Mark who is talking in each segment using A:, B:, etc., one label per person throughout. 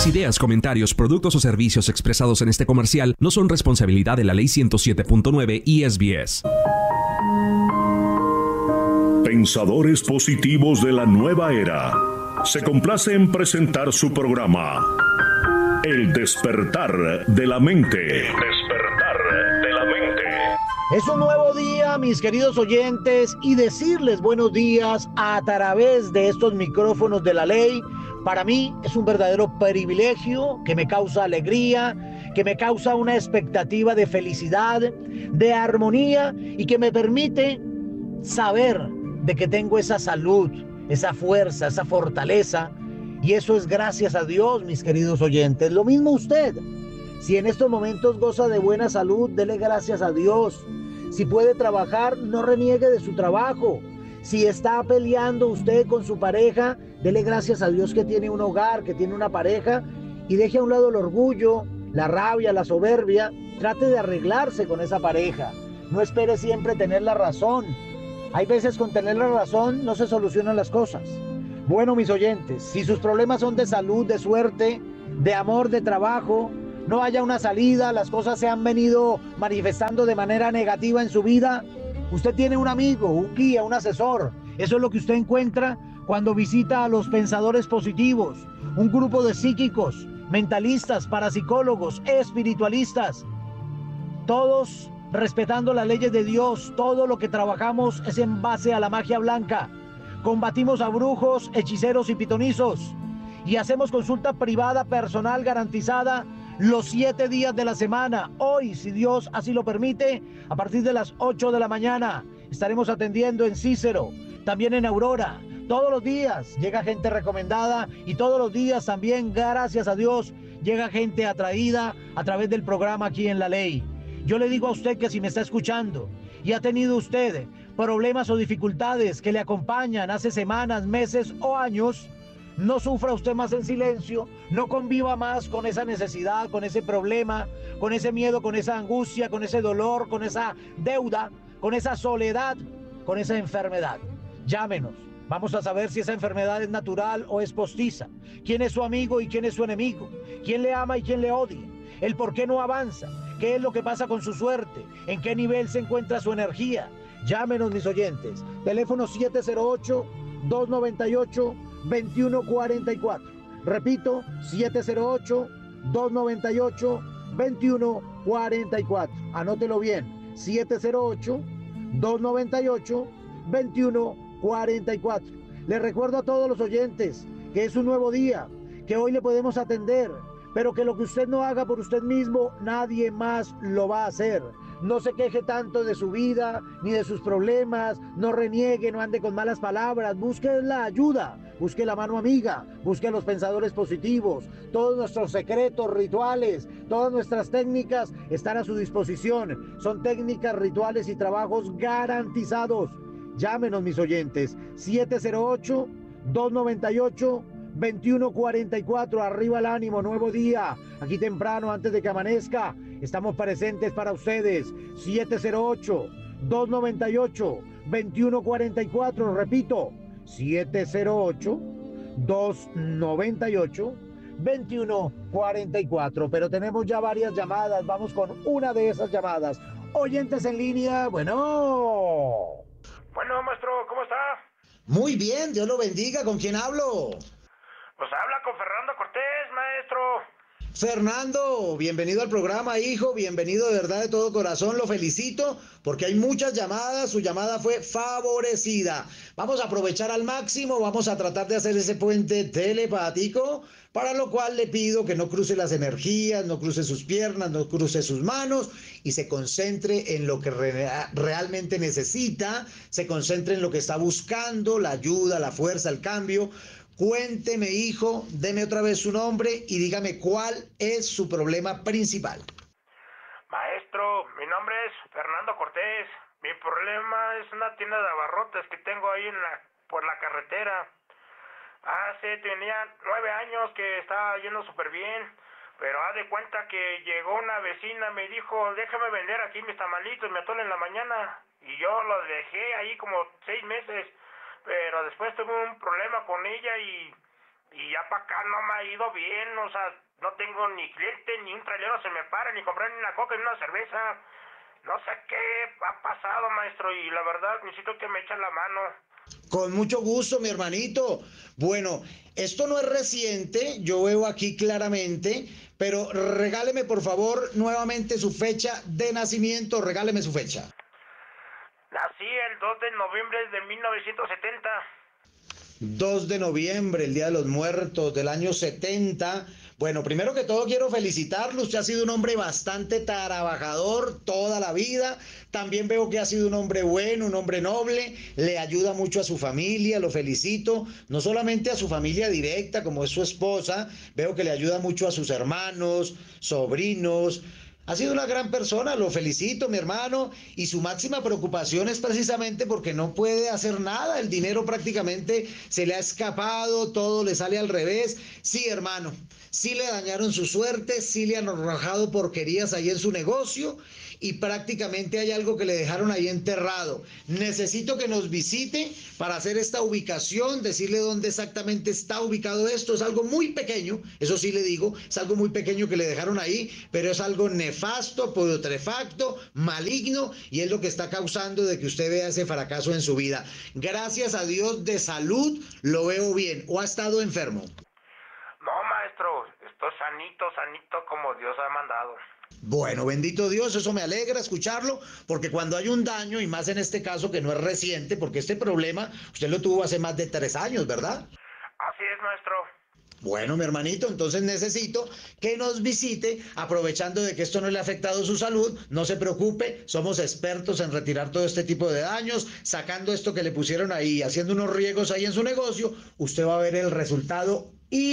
A: Las ideas, comentarios, productos o servicios expresados en este comercial no son responsabilidad de la Ley 107.9 y SBS.
B: Pensadores positivos de la nueva era. Se complace en presentar su programa, El despertar de la mente. El despertar de la mente.
C: Es un nuevo día, mis queridos oyentes, y decirles buenos días a través de estos micrófonos de la ley. Para mí es un verdadero privilegio que me causa alegría, que me causa una expectativa de felicidad, de armonía y que me permite saber de que tengo esa salud, esa fuerza, esa fortaleza. Y eso es gracias a Dios, mis queridos oyentes. Lo mismo usted. Si en estos momentos goza de buena salud, dele gracias a Dios. Si puede trabajar, no reniegue de su trabajo. Si está peleando usted con su pareja, dele gracias a Dios que tiene un hogar, que tiene una pareja, y deje a un lado el orgullo, la rabia, la soberbia. Trate de arreglarse con esa pareja. No espere siempre tener la razón. Hay veces con tener la razón no se solucionan las cosas. Bueno, mis oyentes, si sus problemas son de salud, de suerte, de amor, de trabajo, no haya una salida, las cosas se han venido manifestando de manera negativa en su vida, usted tiene un amigo, un guía, un asesor. Eso es lo que usted encuentra cuando visita a los pensadores positivos, un grupo de psíquicos, mentalistas, parapsicólogos, espiritualistas, todos respetando las leyes de Dios. Todo lo que trabajamos es en base a la magia blanca. Combatimos a brujos, hechiceros y pitonizos. Y hacemos consulta privada, personal, garantizada los 7 días de la semana. Hoy, si Dios así lo permite, a partir de las 8 de la mañana, estaremos atendiendo en Cícero, también en Aurora. Todos los días llega gente recomendada y todos los días también, gracias a Dios, llega gente atraída a través del programa aquí en La Ley. Yo le digo a usted que si me está escuchando y ha tenido usted problemas o dificultades que le acompañan hace semanas, meses o años, no sufra usted más en silencio, no conviva más con esa necesidad, con ese problema, con ese miedo, con esa angustia, con ese dolor, con esa deuda, con esa soledad, con esa enfermedad. Llámenos. Vamos a saber si esa enfermedad es natural o es postiza. ¿Quién es su amigo y quién es su enemigo? ¿Quién le ama y quién le odia? ¿El por qué no avanza? ¿Qué es lo que pasa con su suerte? ¿En qué nivel se encuentra su energía? Llámenos, mis oyentes. Teléfono 708-298-2144. Repito, 708-298-2144. Anótelo bien. 708-298-2144. Les recuerdo a todos los oyentes que es un nuevo día, que hoy le podemos atender, pero que lo que usted no haga por usted mismo, nadie más lo va a hacer. No se queje tanto de su vida, ni de sus problemas, no reniegue, no ande con malas palabras, busque la ayuda, busque la mano amiga, busque a los pensadores positivos. Todos nuestros secretos, rituales, todas nuestras técnicas están a su disposición. Son técnicas, rituales y trabajos garantizados. Llámenos, mis oyentes, 708-298-2144. Arriba el ánimo, nuevo día. Aquí temprano, antes de que amanezca, estamos presentes para ustedes. 708-298-2144. Repito, 708-298-2144. Pero tenemos ya varias llamadas. Vamos con una de esas llamadas. Oyentes en línea, bueno.
D: Bueno, maestro, ¿cómo está?
C: Muy bien, Dios lo bendiga. ¿Con quién hablo?
D: Pues habla con Fernando Cortés, maestro.
C: Fernando, bienvenido al programa, hijo, bienvenido de verdad de todo corazón, lo felicito porque hay muchas llamadas, su llamada fue favorecida. Vamos a aprovechar al máximo, vamos a tratar de hacer ese puente telepático, para lo cual le pido que no cruce las energías, no cruce sus piernas, no cruce sus manos y se concentre en lo que realmente necesita, se concentre en lo que está buscando, la ayuda, la fuerza, el cambio. Cuénteme, hijo, deme otra vez su nombre y dígame cuál es su problema principal.
D: Maestro, mi nombre es Fernando Cortés. Mi problema es una tienda de abarrotes que tengo ahí por la carretera. Tenía 9 años que estaba yendo súper bien, pero haz de cuenta que llegó una vecina, me dijo, déjame vender aquí mis tamalitos, me atole en la mañana, y yo los dejé ahí como 6 meses. Pero después tuve un problema con ella y y ya para acá no me ha ido bien, o sea, no tengo ni cliente, ni un trailero se me para, ni comprar ni una coca, ni una cerveza. No sé qué ha pasado, maestro, y la verdad necesito que me echen la mano.
C: Con mucho gusto, mi hermanito. Bueno, esto no es reciente, yo veo aquí claramente, pero regáleme por favor nuevamente su fecha de nacimiento, regáleme su fecha.
D: Nací el 2 de noviembre de 1970.
C: 2 de noviembre, el Día de los Muertos del año 70. Bueno, primero que todo quiero felicitarlo. Usted ha sido un hombre bastante trabajador toda la vida. También veo que ha sido un hombre bueno, un hombre noble. Le ayuda mucho a su familia, lo felicito. No solamente a su familia directa, como es su esposa. Veo que le ayuda mucho a sus hermanos, sobrinos. Ha sido una gran persona, lo felicito, mi hermano, y su máxima preocupación es precisamente porque no puede hacer nada, el dinero prácticamente se le ha escapado, todo le sale al revés. Sí, hermano, sí le dañaron su suerte, sí le han arrojado porquerías ahí en su negocio y prácticamente hay algo que le dejaron ahí enterrado. Necesito que nos visite para hacer esta ubicación, decirle dónde exactamente está ubicado esto. Es algo muy pequeño, eso sí le digo, es algo muy pequeño que le dejaron ahí, pero es algo nefasto, putrefacto, maligno, y es lo que está causando de que usted vea ese fracaso en su vida. Gracias a Dios de salud lo veo bien. ¿O ha estado enfermo?
D: No, maestro, estoy sanito, sanito como Dios ha mandado.
C: Bueno, bendito Dios, eso me alegra escucharlo, porque cuando hay un daño, y más en este caso que no es reciente, porque este problema usted lo tuvo hace más de 3 años, ¿verdad?
D: Así es, maestro.
C: Bueno, mi hermanito, entonces necesito que nos visite, aprovechando de que esto no le ha afectado su salud. No se preocupe, somos expertos en retirar todo este tipo de daños, sacando esto que le pusieron ahí, haciendo unos riegos ahí en su negocio. Usted va a ver el resultado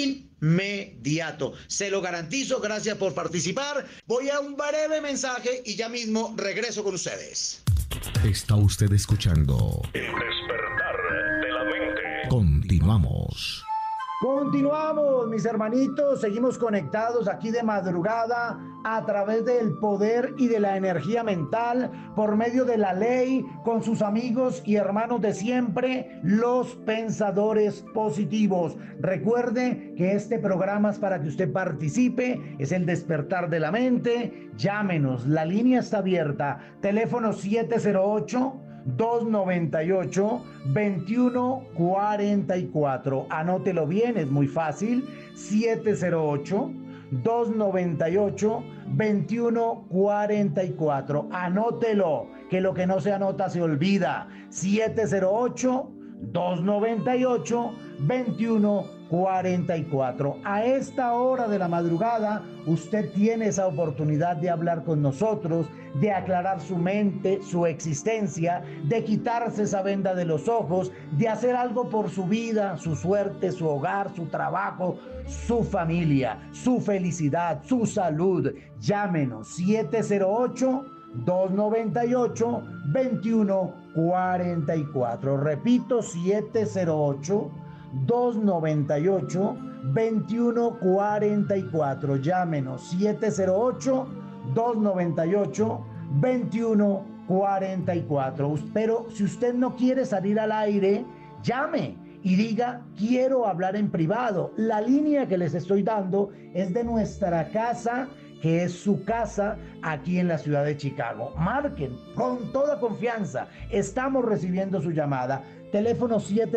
C: inmediato, se lo garantizo. Gracias por participar. Voy a un breve mensaje y ya mismo regreso con ustedes.
A: Está usted escuchando
B: El despertar de la mente.
A: Continuamos.
C: Continuamos, mis hermanitos, seguimos conectados aquí de madrugada a través del poder y de la energía mental por medio de la ley con sus amigos y hermanos de siempre, los pensadores positivos. Recuerde que este programa es para que usted participe, es el despertar de la mente. Llámenos, la línea está abierta, teléfono 708-298-2144. Anótelo bien, es muy fácil. 708-298-2144. Anótelo, que lo que no se anota se olvida. 708-298-2144. A esta hora de la madrugada, usted tiene esa oportunidad de hablar con nosotros, de aclarar su mente, su existencia, de quitarse esa venda de los ojos, de hacer algo por su vida, su suerte, su hogar, su trabajo, su familia, su felicidad, su salud. Llámenos 708-298-2144. Repito, 708-298-2144. Llámenos 708-298-2144. Pero si usted no quiere salir al aire, llame y diga: quiero hablar en privado. La línea que les estoy dando es de nuestra casa, que es su casa aquí en la ciudad de Chicago. Marquen con toda confianza. Estamos recibiendo su llamada. Teléfono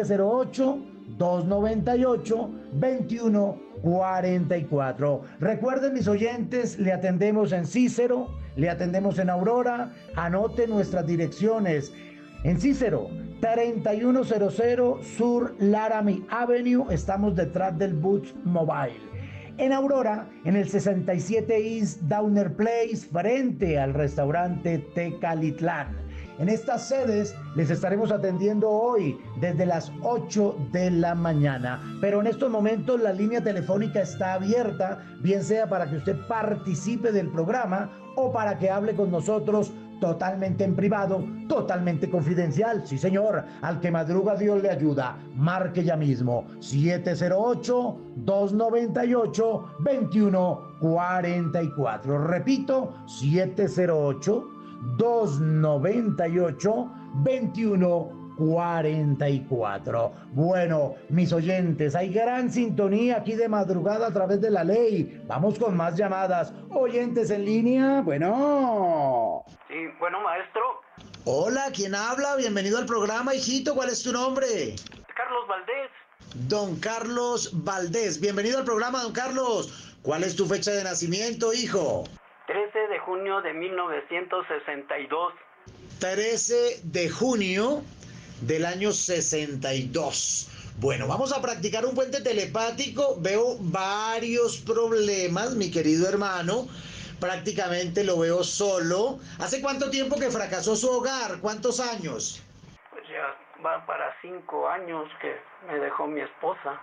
C: 708-298-2144. Recuerden, mis oyentes, le atendemos en Cícero, le atendemos en Aurora. Anote nuestras direcciones. En Cícero, 3100 Sur Laramie Avenue. Estamos detrás del Boots Mobile. En Aurora, en el 67 East Downer Place, frente al restaurante Tecalitlán. En estas sedes les estaremos atendiendo hoy desde las 8 de la mañana. Pero en estos momentos la línea telefónica está abierta, bien sea para que usted participe del programa o para que hable con nosotros totalmente en privado, totalmente confidencial. Sí, señor, al que madruga Dios le ayuda. Marque ya mismo 708-298-2144. Repito, 708-298-2144. 44. Bueno, mis oyentes, hay gran sintonía aquí de madrugada a través de La Ley. Vamos con más llamadas. Oyentes en línea, bueno.
E: Sí, bueno, maestro.
C: Hola, ¿quién habla? Bienvenido al programa, hijito. ¿Cuál es tu nombre?
E: Carlos Valdés.
C: Don Carlos Valdés. Bienvenido al programa, don Carlos. ¿Cuál es tu fecha de nacimiento, hijo?
E: 13 de junio de 1962.
C: 13 de junio del año 62. Bueno, vamos a practicar un puente telepático. Veo varios problemas, mi querido hermano. Prácticamente lo veo solo. ¿Hace cuánto tiempo que fracasó su hogar? ¿Cuántos años?
E: Pues ya va para 5 años que me dejó mi esposa.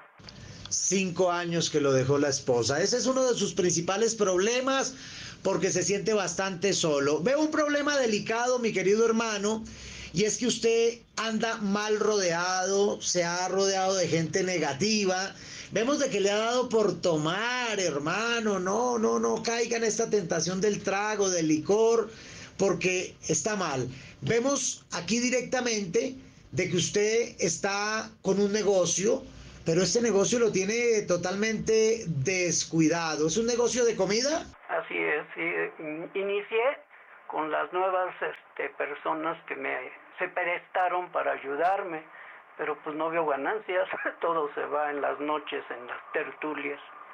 C: 5 años que lo dejó la esposa. Ese es uno de sus principales problemas porque se siente bastante solo. Veo un problema delicado, mi querido hermano, y es que usted anda mal rodeado, se ha rodeado de gente negativa. Vemos de que le ha dado por tomar, hermano. No caiga en esta tentación del trago, del licor, porque está mal. Vemos aquí directamente de que usted está con un negocio, pero este negocio lo tiene totalmente descuidado. ¿Es un negocio de comida?
E: Así es, sí. Inicié con las nuevas personas que se prestaron para ayudarme, pero pues no veo ganancias. Todo se va en las noches, en las tertulias.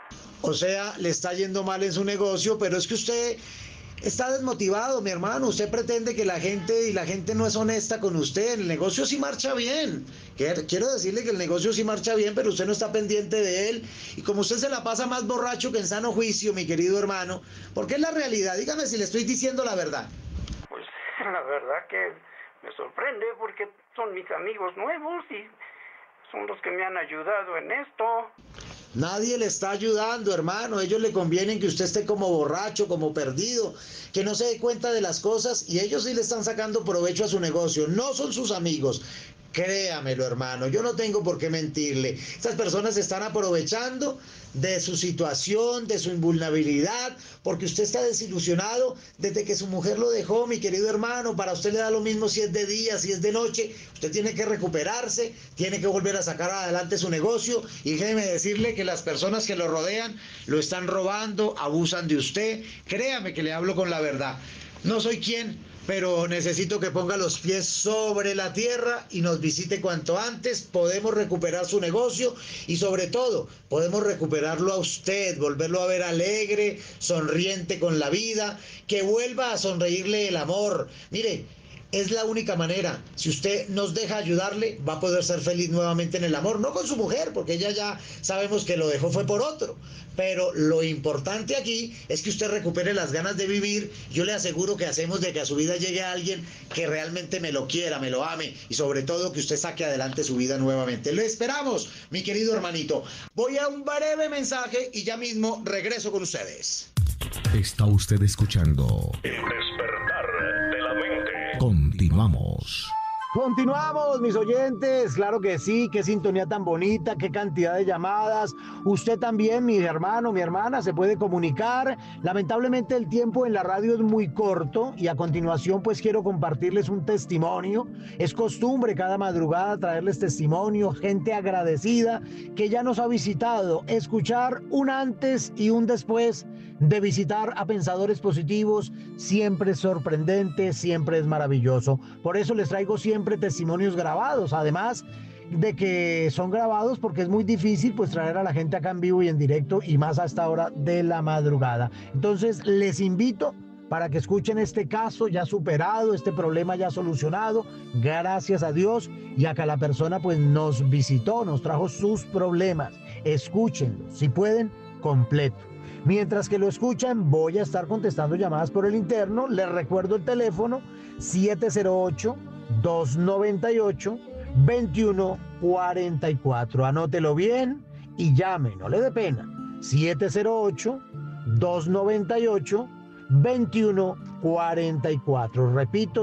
C: O sea, le está yendo mal en su negocio, pero es que usted está desmotivado, mi hermano. Usted pretende que la gente no es honesta con usted. El negocio sí marcha bien. Quiero decirle que el negocio sí marcha bien, pero usted no está pendiente de él. Y como usted se la pasa más borracho que en sano juicio, mi querido hermano, porque es la realidad. Dígame si le estoy diciendo la verdad.
E: Pues la verdad que me sorprende porque son mis amigos nuevos y son los que me han ayudado en esto.
C: Nadie le está ayudando, hermano. Ellos le convienen que usted esté como borracho, como perdido, que no se dé cuenta de las cosas, y ellos sí le están sacando provecho a su negocio. No son sus amigos. Créamelo, hermano, yo no tengo por qué mentirle. Estas personas se están aprovechando de su situación, de su invulnerabilidad, porque usted está desilusionado desde que su mujer lo dejó, mi querido hermano. Para usted le da lo mismo si es de día, si es de noche. Usted tiene que recuperarse, tiene que volver a sacar adelante su negocio, y déjeme decirle que las personas que lo rodean lo están robando, abusan de usted. Créame que le hablo con la verdad. No soy quien, pero necesito que ponga los pies sobre la tierra y nos visite cuanto antes. Podemos recuperar su negocio y sobre todo podemos recuperarlo a usted, volverlo a ver alegre, sonriente con la vida, que vuelva a sonreírle el amor. Mire, es la única manera. Si usted nos deja ayudarle, va a poder ser feliz nuevamente en el amor. No con su mujer, porque ella ya sabemos que lo dejó fue por otro. Pero lo importante aquí es que usted recupere las ganas de vivir. Yo le aseguro que hacemos de que a su vida llegue alguien que realmente me lo quiera, me lo ame, y sobre todo que usted saque adelante su vida nuevamente. Lo esperamos, mi querido hermanito. Voy a un breve mensaje y ya mismo regreso con ustedes.
A: Está usted escuchando
B: El despertar de la mente.
A: Continuamos.
C: Continuamos, mis oyentes, claro que sí, qué sintonía tan bonita, qué cantidad de llamadas. Usted también, mi hermano, mi hermana, se puede comunicar. Lamentablemente el tiempo en la radio es muy corto y a continuación pues quiero compartirles un testimonio. Es costumbre cada madrugada traerles testimonio, gente agradecida que ya nos ha visitado, escuchar un antes y un después de visitar a Pensadores Positivos. Siempre es sorprendente, siempre es maravilloso. Por eso les traigo siempre testimonios grabados, además de que son grabados porque es muy difícil pues traer a la gente acá en vivo y en directo, y más a esta hora de la madrugada. Entonces les invito para que escuchen este caso ya superado, este problema ya solucionado, gracias a Dios, y acá la persona pues nos visitó, nos trajo sus problemas. Escúchenlo, si pueden, completo. Mientras que lo escuchan, voy a estar contestando llamadas por el interno. Les recuerdo el teléfono 708-298-2144. Anótelo bien y llame, no le dé pena. 708-298-2144. Repito,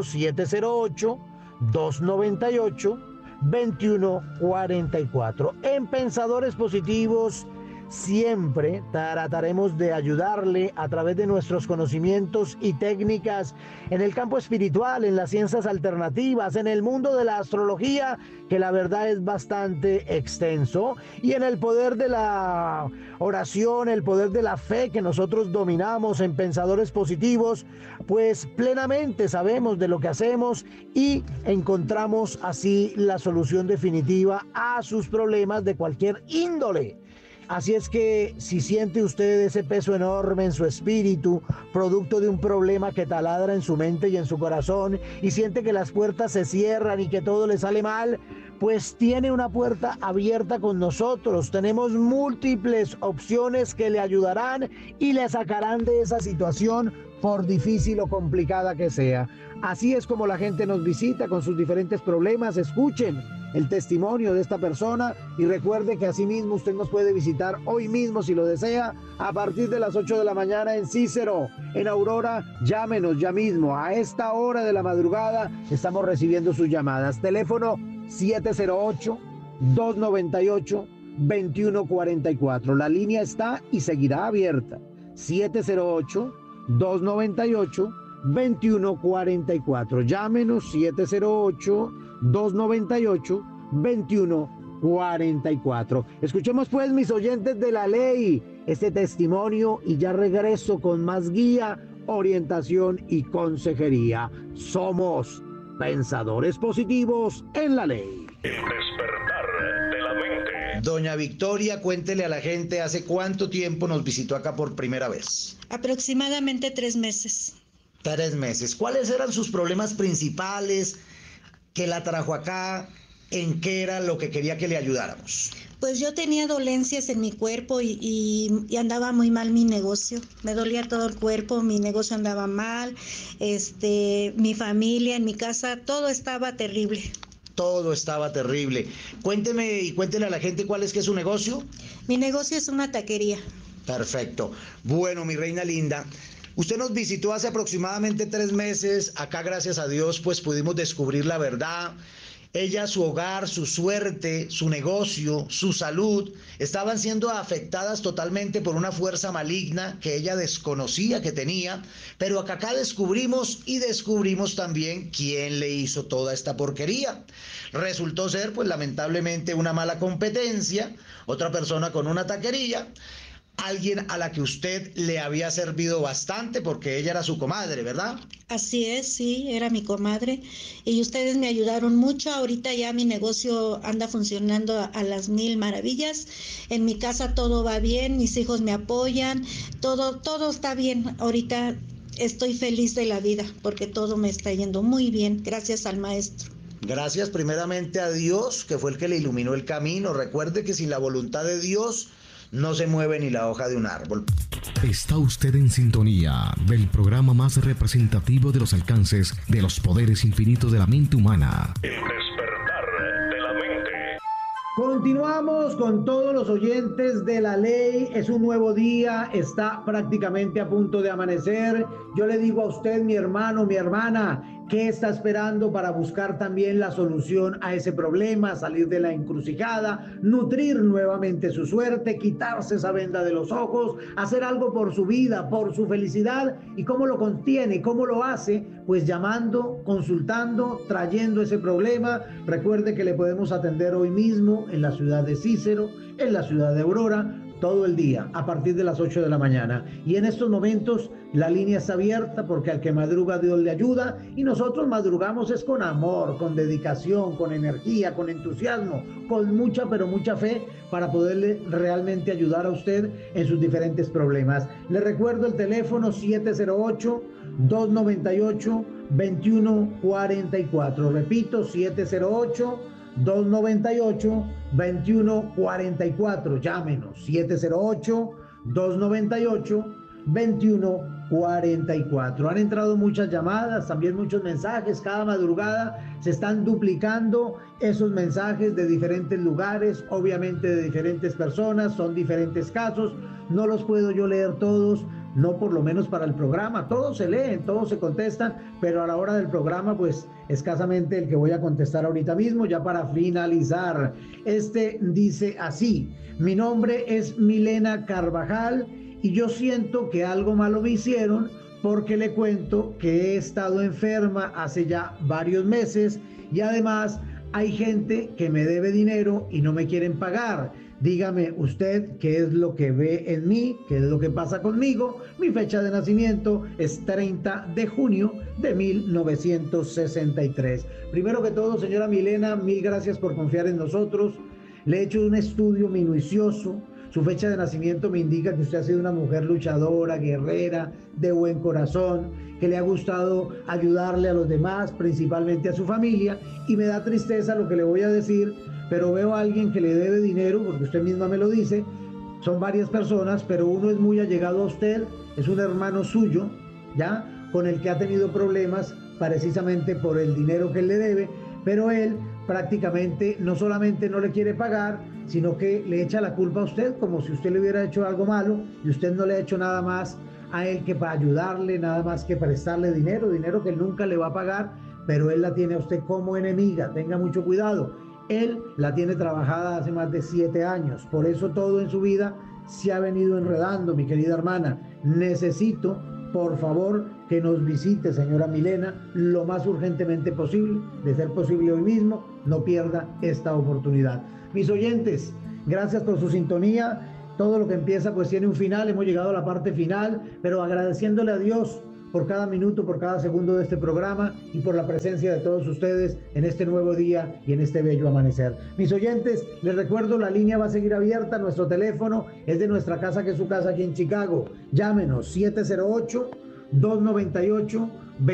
C: 708-298-2144. En Pensadores Positivos siempre trataremos de ayudarle a través de nuestros conocimientos y técnicas en el campo espiritual, en las ciencias alternativas, en el mundo de la astrología, que la verdad es bastante extenso, y en el poder de la oración, el poder de la fe que nosotros dominamos en Pensadores Positivos, pues plenamente sabemos de lo que hacemos y encontramos así la solución definitiva a sus problemas de cualquier índole. Así es que si siente usted ese peso enorme en su espíritu, producto de un problema que taladra en su mente y en su corazón, y siente que las puertas se cierran y que todo le sale mal, pues tiene una puerta abierta con nosotros. Tenemos múltiples opciones que le ayudarán y le sacarán de esa situación, por difícil o complicada que sea. Así es como la gente nos visita con sus diferentes problemas. Escuchen el testimonio de esta persona y recuerde que asimismo usted nos puede visitar hoy mismo si lo desea a partir de las 8 de la mañana en Cícero, en Aurora. Llámenos ya mismo. A esta hora de la madrugada estamos recibiendo sus llamadas. Teléfono 708-298-2144. La línea está y seguirá abierta. 708-298-2144. Llámenos 708-298-2144. Escuchemos pues, mis oyentes de la ley, este testimonio y ya regreso con más guía, orientación y consejería. Somos Pensadores Positivos en la Ley.
B: El despertar de la mente.
F: Doña Victoria, cuéntele a la gente, ¿hace cuánto tiempo nos visitó acá por primera vez?
G: Aproximadamente 3 meses.
F: 3 meses. ¿Cuáles eran sus problemas principales que la trajo acá? ¿En qué era lo que quería que le ayudáramos?
G: Pues yo tenía dolencias en mi cuerpo y andaba muy mal mi negocio. Me dolía todo el cuerpo, mi negocio andaba mal, mi familia, en mi casa, todo estaba terrible.
F: Todo estaba terrible. Cuénteme y cuéntele a la gente cuál es que es su negocio.
G: Mi negocio es una taquería.
F: Perfecto. Bueno, mi reina linda, usted nos visitó hace aproximadamente 3 meses. Acá, gracias a Dios, pues pudimos descubrir la verdad. Ella, su hogar, su suerte, su negocio, su salud, estaban siendo afectadas totalmente por una fuerza maligna que ella desconocía que tenía, pero acá descubrimos también quién le hizo toda esta porquería. Resultó ser, pues lamentablemente, una mala competencia, otra persona con una taquería, alguien a la que usted le había servido bastante porque ella era su comadre, ¿verdad?
G: Así es, sí, era mi comadre y ustedes me ayudaron mucho. Ahorita ya mi negocio anda funcionando a las 1000 maravillas. En mi casa todo va bien, mis hijos me apoyan, todo está bien. Ahorita estoy feliz de la vida porque todo me está yendo muy bien, gracias al maestro.
F: Gracias primeramente a Dios, que fue el que le iluminó el camino. Recuerde que sin la voluntad de Dios no se mueve ni la hoja de un árbol.
A: Está usted en sintonía del programa más representativo de los alcances de los poderes infinitos de la mente humana.
B: El despertar de la mente.
C: Continuamos con todos los oyentes de la ley. Es un nuevo día, está prácticamente a punto de amanecer. Yo le digo a usted, mi hermano, mi hermana, ¿qué está esperando para buscar también la solución a ese problema, salir de la encrucijada, nutrir nuevamente su suerte, quitarse esa venda de los ojos, hacer algo por su vida, por su felicidad? ¿Y cómo lo contiene? ¿Cómo lo hace? Pues llamando, consultando, trayendo ese problema. Recuerde que le podemos atender hoy mismo en la ciudad de Cícero, en la ciudad de Aurora, todo el día, a partir de las 8 de la mañana. Y en estos momentos la línea está abierta porque al que madruga Dios le ayuda, y nosotros madrugamos es con amor, con dedicación, con energía, con entusiasmo, con mucha pero mucha fe para poderle realmente ayudar a usted en sus diferentes problemas. Le recuerdo el teléfono 708-298-2144. Repito, 708-298-2144. Llámenos, 708-298-2144. Han entrado muchas llamadas, también muchos mensajes. Cada madrugada se están duplicando esos mensajes de diferentes lugares, obviamente de diferentes personas, son diferentes casos. No los puedo yo leer todos, no por lo menos para el programa. Todos se leen, todos se contestan, pero a la hora del programa, pues escasamente el que voy a contestar ahorita mismo, ya para finalizar. Este dice así: mi nombre es Milena Carvajal y yo siento que algo malo me hicieron porque le cuento que he estado enferma hace ya varios meses y además hay gente que me debe dinero y no me quieren pagar. Dígame usted qué es lo que ve en mí, qué es lo que pasa conmigo. Mi fecha de nacimiento es 30 de junio de 1963. Primero que todo, señora Milena, mil gracias por confiar en nosotros. Le he hecho un estudio minucioso. Su fecha de nacimiento me indica que usted ha sido una mujer luchadora, guerrera, de buen corazón, que le ha gustado ayudarle a los demás, principalmente a su familia, y me da tristeza lo que le voy a decir, pero veo a alguien que le debe dinero, porque usted misma me lo dice, son varias personas, pero uno es muy allegado a usted, es un hermano suyo, ¿ya? Con el que ha tenido problemas precisamente por el dinero que él le debe, pero él prácticamente no solamente no le quiere pagar, sino que le echa la culpa a usted, como si usted le hubiera hecho algo malo, y usted no le ha hecho nada más a él que para ayudarle, nada más que prestarle dinero que él nunca le va a pagar, pero él la tiene a usted como enemiga. Tenga mucho cuidado. Él la tiene trabajada hace más de 7 años, por eso todo en su vida se ha venido enredando, mi querida hermana. Necesito, por favor, que nos visite, señora Milena, lo más urgentemente posible, de ser posible hoy mismo. No pierda esta oportunidad. Mis oyentes, gracias por su sintonía. Todo lo que empieza pues tiene un final, hemos llegado a la parte final, pero agradeciéndole a Dios por cada minuto, por cada segundo de este programa y por la presencia de todos ustedes en este nuevo día y en este bello amanecer. Mis oyentes, les recuerdo, la línea va a seguir abierta, nuestro teléfono es de nuestra casa, que es su casa aquí en Chicago. Llámenos 708-298